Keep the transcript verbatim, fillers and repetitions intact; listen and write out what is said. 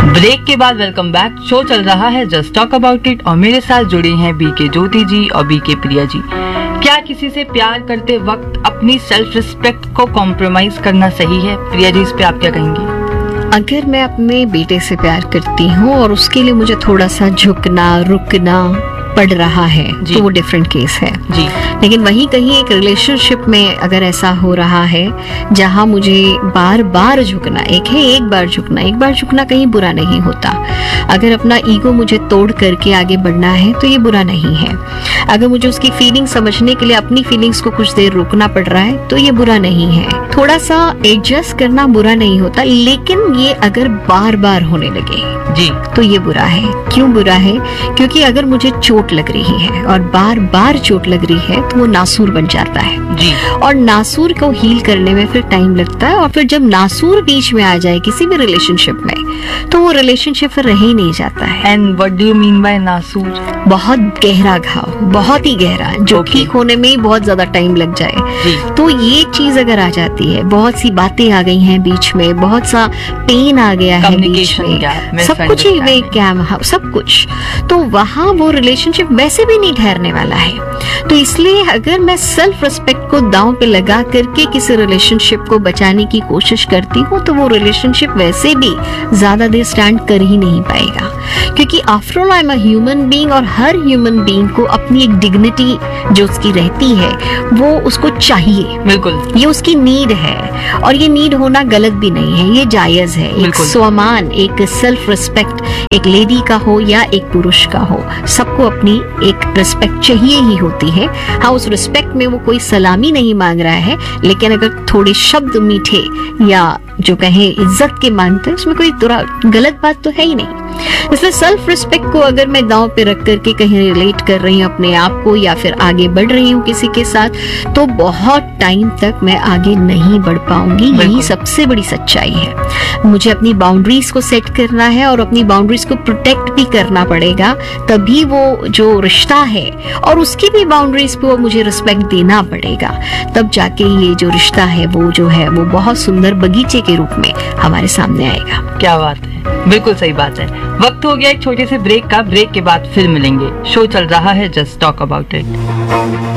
Break के बाद welcome back. Show चल रहा है जस्ट टॉक अबाउट इट और मेरे साथ जुड़ी हैं बीके ज्योति जी और बीके प्रिया जी। क्या किसी से प्यार करते वक्त अपनी सेल्फ रिस्पेक्ट को कॉम्प्रोमाइज करना सही है? प्रिया जी, इस पे आप क्या कहेंगी? अगर मैं अपने बेटे से प्यार करती हूँ और उसके लिए मुझे थोड़ा सा झुकना रुकना पड़ रहा है तो वो डिफरेंट केस है जी। लेकिन वहीं कहीं एक रिलेशनशिप में अगर ऐसा हो रहा है जहां मुझे बार बार झुकना, एक है एक बार झुकना, एक बार झुकना कहीं बुरा नहीं होता। अगर अपना ईगो मुझे तोड़ करके आगे बढ़ना है तो ये बुरा नहीं है। अगर मुझे उसकी फीलिंग समझने के लिए अपनी फीलिंग्स को कुछ देर रोकना पड़ रहा है तो ये बुरा नहीं है। थोड़ा सा एडजस्ट करना बुरा नहीं होता, लेकिन ये अगर बार बार होने लगे जी तो ये बुरा है। क्यों बुरा है? क्योंकि अगर मुझे चोट लग रही है और बार बार चोट लग रही है तो वो नासूर बन जाता है जी। और नासूर को हील करने में फिर टाइम लगता है और फिर जब नासूर बीच में आ जाए किसी भी रिलेशनशिप में तो वो रिलेशनशिप फिर रह ही नहीं जाता है। And what do you mean by नासूर? बहुत गहरा घाव, बहुत ही गहरा, जो Okay. ठीक होने में ही बहुत ज्यादा टाइम लग जाए जी। तो ये चीज अगर आ जाती है, बहुत सी बातें आ गई हैं बीच में, बहुत सा पेन आ गया है बीच Communication gap, में, सब कुछ ही वे कैम सब कुछ, तो वहां वो रिलेशनशिप वैसे भी नहीं ठहरने वाला है। तो इसलिए अगर मैं सेल्फ रिस्पेक्ट को दांव पे लगा करके किसी रिलेशनशिप को बचाने की कोशिश करती हूँ तो वो रिलेशनशिप वैसे भी ज्यादा देर स्टैंड कर ही नहीं पाएगा। क्योंकि after all I am a human being और हर ह्यूमन बीइंग को अपनी एक डिग्निटी जो उसकी रहती है वो उसको चाहिए। बिल्कुल, ये उसकी नीड है और ये नीड होना गलत भी नहीं है, ये जायज है। एक स्वामान, एक सेल्फ रिस्पेक्ट एक लेडी का हो या एक पुरुष का हो, सबको अपनी एक रिस्पेक्ट चाहिए ही होती है। हाँ, उस रिस्पेक्ट में वो कोई सलामी नहीं मांग रहा है, लेकिन अगर थोड़े शब्द मीठे या जो कहे इज्जत के मानते हैं उसमें कोई गलत बात तो है ही नहीं। इसलिए सेल्फ रिस्पेक्ट को अगर मैं दांव पे रख करके कहीं रिलेट कर रही हूँ अपने आप को या फिर आगे बढ़ रही हूँ किसी के साथ तो बहुत टाइम तक मैं आगे नहीं बढ़ पाऊंगी। यही सबसे बड़ी सच्चाई है। मुझे अपनी बाउंड्रीज को सेट करना है और अपनी बाउंड्रीज को प्रोटेक्ट भी करना पड़ेगा, तभी वो जो रिश्ता है और उसकी भी बाउंड्रीज को मुझे रिस्पेक्ट देना पड़ेगा, तब जाके ये जो रिश्ता है वो जो है वो बहुत सुंदर बगीचे के रूप में हमारे सामने आएगा। क्या बात है, बिल्कुल सही बात है। वक्त हो गया एक छोटे से ब्रेक का। ब्रेक के बाद फिर मिलेंगे। शो चल रहा है जस्ट टॉक अबाउट इट।